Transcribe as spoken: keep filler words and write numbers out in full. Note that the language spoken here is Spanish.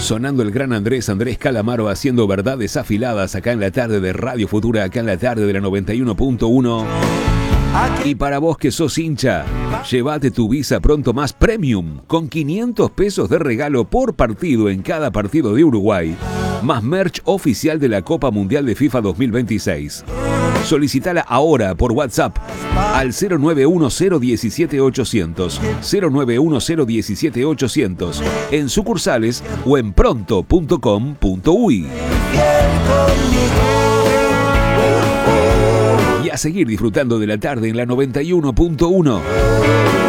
Sonando el gran Andrés, Andrés Calamaro haciendo verdades afiladas acá en la tarde de Radio Futura, acá en la tarde de la noventa y uno punto uno. Y para vos que sos hincha, llévate tu Visa Pronto Más Premium con quinientos pesos de regalo por partido en cada partido de Uruguay, más merch oficial de la Copa Mundial de FIFA dos mil veintiséis. Solicitala ahora por WhatsApp al cero nueve uno cero diecisiete ochocientos, cero nueve uno cero diecisiete ochocientos, en sucursales o en pronto punto com punto uy. Y a seguir disfrutando de la tarde en la noventa y uno punto uno.